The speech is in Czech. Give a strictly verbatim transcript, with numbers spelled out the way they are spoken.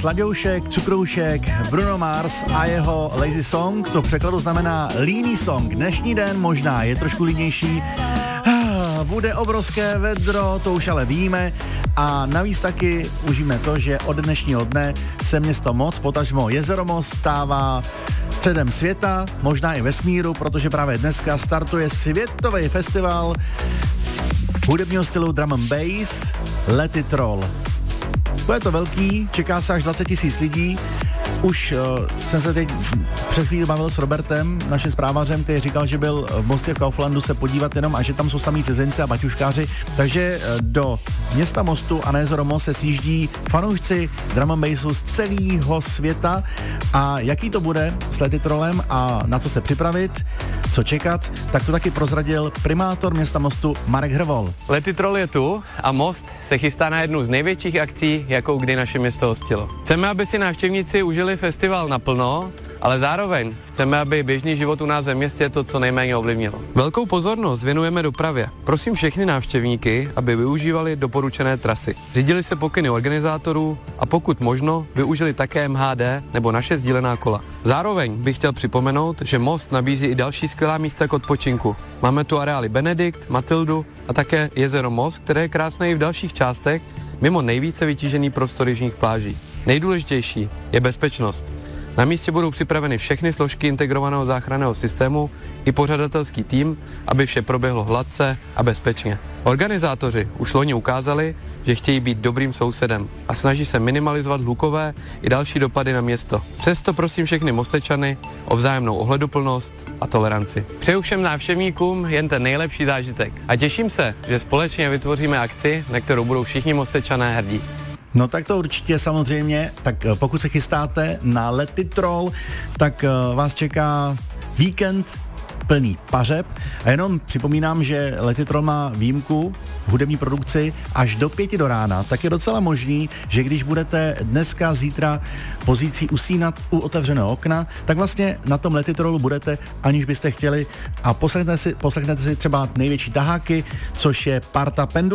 Sladěušek, Cukroušek, Bruno Mars a jeho Lazy Song, to v překladu znamená líný song. Dnešní den možná je trošku línější, bude obrovské vedro, to už ale víme, a navíc taky užijeme to, že od dnešního dne se město Moc, potažmo jezero Moc, stává středem světa, možná i vesmíru, protože právě dneska startuje světový festival hudebního stylu drum and bass Let It Roll. Bude to velký, čeká se až dvacet tisíc lidí. Už uh, jsem se teď před chvíli bavil s Robertem, naším zprávařem, který říkal, že byl v Mostě v Kauflandu se podívat jenom a že tam jsou samý cizinci a baťuškáři, takže uh, do města Mostu a na jezero Most se sjíždí fanoušci drum and bassu z celého světa. A jaký to bude s Let It Rollem a na co se připravit, co čekat, tak to taky prozradil primátor města Mostu Marek Hrvol. Let It Roll je tu a Most se chystá na jednu z největších akcí, jakou kdy naše město hostilo. Chceme, aby si návštěvníci užili festival naplno, ale zároveň chceme, aby běžný život u nás ve městě to co nejméně ovlivnilo. Velkou pozornost věnujeme dopravě. Prosím všechny návštěvníky, aby využívali doporučené trasy. Řídili se pokyny organizátorů a pokud možno využili také M H D nebo naše sdílená kola. Zároveň bych chtěl připomenout, že Most nabízí i další skvělá místa k odpočinku. Máme tu areály Benedikt, Matildu a také jezero Most, které je krásné i v dalších částech, mimo nejvíce vytížený prostor jižních pláží. Nejdůležitější je bezpečnost. Na místě budou připraveny všechny složky integrovaného záchranného systému i pořadatelský tým, aby vše proběhlo hladce a bezpečně. Organizátoři už loni ukázali, že chtějí být dobrým sousedem a snaží se minimalizovat hlukové i další dopady na město. Přesto prosím všechny Mostečany o vzájemnou ohleduplnost a toleranci. Přeju všem návštěvníkům jen ten nejlepší zážitek a těším se, že společně vytvoříme akci, na kterou budou všichni Mostečané hrdí. No tak to určitě samozřejmě, tak pokud se chystáte na Let It Roll, tak vás čeká víkend plný pařeb a jenom připomínám, že Let It Roll má výjimku v hudební produkci až do pěti do rána, tak je docela možný, že když budete dneska, zítra pozící usínat u otevřeného okna, tak vlastně na tom Let It Rollu budete, aniž byste chtěli, a poslechnete si, poslechnete si třeba největší taháky, což je parta Pendulum.